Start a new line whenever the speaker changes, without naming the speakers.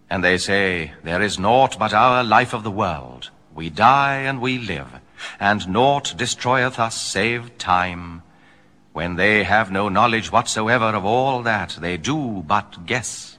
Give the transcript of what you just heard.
And they say, there is naught but our life of the world. We die and we live, and naught destroyeth us save time. When they have no knowledge whatsoever of all that, they do but guess.